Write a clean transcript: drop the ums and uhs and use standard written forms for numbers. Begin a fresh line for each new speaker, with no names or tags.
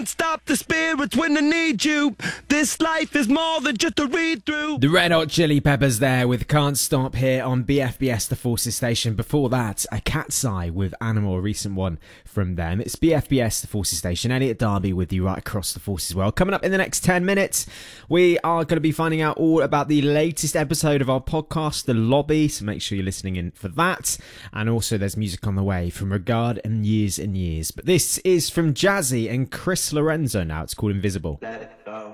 can't stop the spirits when they need you. This life is more than just a read through.
The Red Hot Chili Peppers there with Can't Stop here on BFBS The Forces Station. Before that, a Cat's Eye with Animal, a recent one from them. It's BFBS The Forces Station. Elliot Darby with you right across the Forces world. Coming up in the next 10 minutes, we are going to be finding out all about the latest episode of our podcast, The Lobby, so make sure you're listening in for that. And also there's music on the way from Regard and Years and Years. But this is from Jazzy and Chris Lorenzo now. It's called Invisible.
Let